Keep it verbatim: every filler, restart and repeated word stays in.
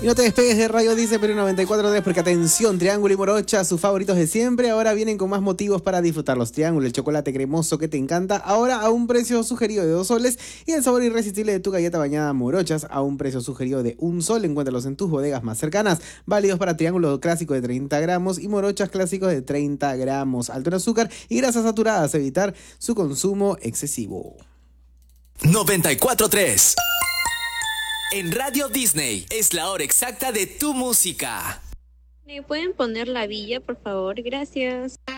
Y no te despegues de Radio Disney Perú noventa y cuatro punto tres porque atención, Triángulo y Morocha, sus favoritos de siempre, ahora vienen con más motivos para disfrutar los Triángulos, el chocolate cremoso que te encanta, ahora a un precio sugerido de dos soles y el sabor irresistible de tu galleta bañada Morochas a un precio sugerido de un sol. Encuéntralos en tus bodegas más cercanas, válidos para Triángulo clásico de treinta gramos y Morochas clásicos de treinta gramos, alto en azúcar y grasas saturadas, evitar su consumo excesivo. noventa y cuatro punto tres. En Radio Disney es la hora exacta de tu música. ¿Me pueden poner La Villa, por favor? Gracias.